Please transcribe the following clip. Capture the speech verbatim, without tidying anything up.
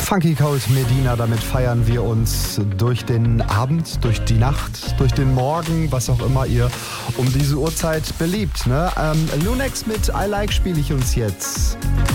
Funky Cold Medina, damit feiern wir uns durch den Abend, durch die Nacht, durch den Morgen, was auch immer ihr um diese Uhrzeit beliebt. Ne? Ähm, Lunex mit I Like spiele ich uns jetzt.